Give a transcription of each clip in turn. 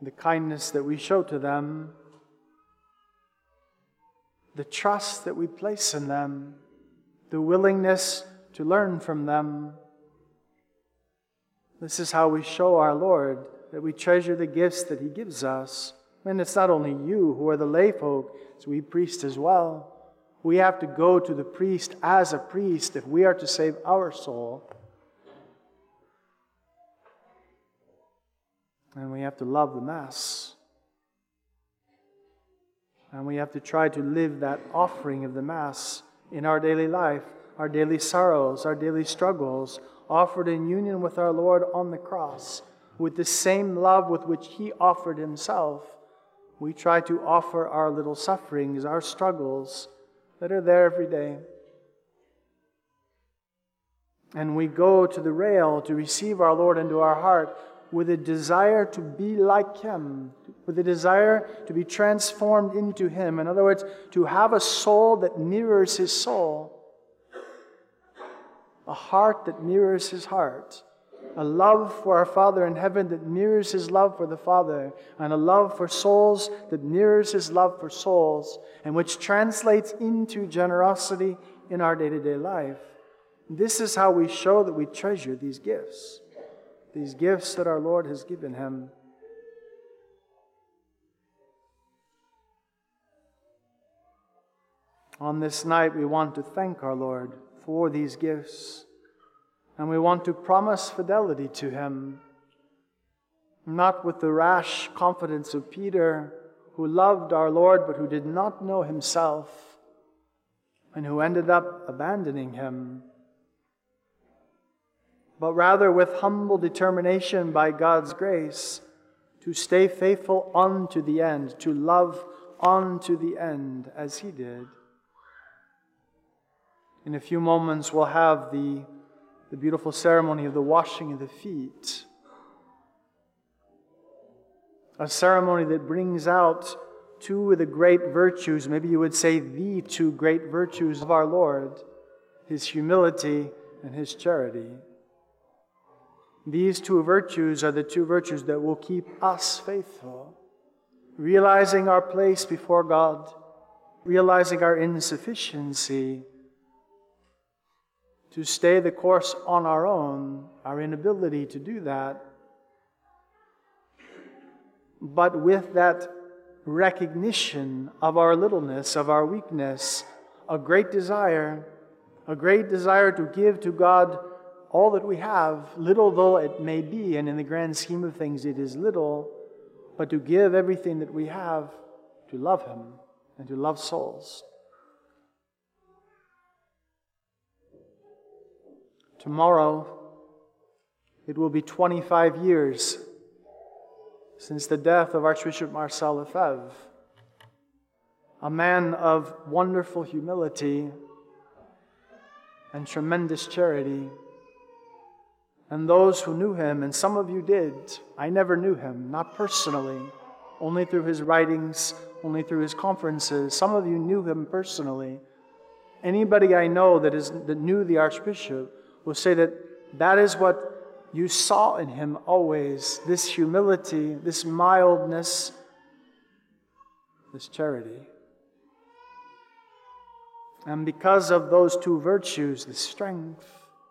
the kindness that we show to them, the trust that we place in them, the willingness to learn from them. This is how we show our Lord that we treasure the gifts that He gives us. And it's not only you who are the lay folk, it's we priests as well. We have to go to the priest as a priest if we are to save our soul. And we have to love the Mass. And we have to try to live that offering of the Mass in our daily life, our daily sorrows, our daily struggles, offered in union with our Lord on the cross, with the same love with which He offered Himself. We try to offer our little sufferings, our struggles that are there every day. And we go to the rail to receive our Lord into our heart with a desire to be like Him, with a desire to be transformed into Him. In other words, to have a soul that mirrors His soul, a heart that mirrors His heart, a love for our Father in heaven that mirrors His love for the Father, and a love for souls that mirrors His love for souls, and which translates into generosity in our day-to-day life. This is how we show that we treasure these gifts that our Lord has given Him. On this night, we want to thank our Lord for these gifts, and we want to promise fidelity to Him, not with the rash confidence of Peter, who loved our Lord but who did not know himself, and who ended up abandoning Him, but rather with humble determination by God's grace to stay faithful unto the end, to love unto the end as He did. In a few moments, we'll have the beautiful ceremony of the washing of the feet, a ceremony that brings out two of the great virtues, maybe you would say the two great virtues of our Lord, His humility and His charity. These two virtues are the two virtues that will keep us faithful, realizing our place before God, realizing our insufficiency, to stay the course on our own, our inability to do that, but with that recognition of our littleness, of our weakness, a great desire to give to God all that we have, little though it may be, and in the grand scheme of things it is little, but to give everything that we have to love Him and to love souls. Tomorrow, it will be 25 years since the death of Archbishop Marcel Lefebvre, a man of wonderful humility and tremendous charity. And those who knew him, and some of you did, I never knew him, not personally, only through his writings, only through his conferences. Some of you knew him personally. Anybody I know that knew the Archbishop will say that is what you saw in him always, this humility, this mildness, this charity. And because of those two virtues, the strength,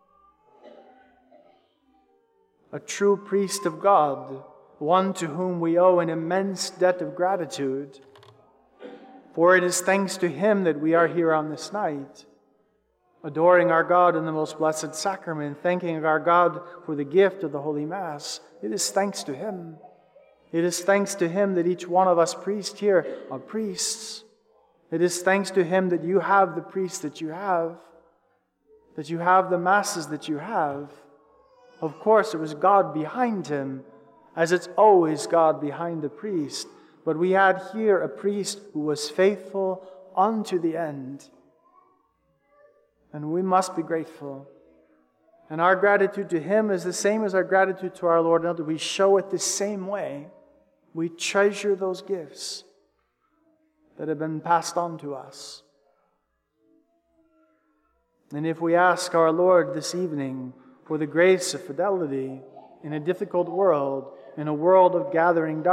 a true priest of God, one to whom we owe an immense debt of gratitude, for it is thanks to Him that we are here on this night, adoring our God in the most blessed sacrament, thanking our God for the gift of the Holy Mass. It is thanks to Him. It is thanks to Him that each one of us priests here are priests. It is thanks to Him that you have the priests that you have the Masses that you have. Of course, it was God behind him, as it's always God behind the priest. But we had here a priest who was faithful unto the end. And we must be grateful. And our gratitude to him is the same as our gratitude to our Lord. And we show it the same way. We treasure those gifts that have been passed on to us. And if we ask our Lord this evening for the grace of fidelity in a difficult world, in a world of gathering darkness,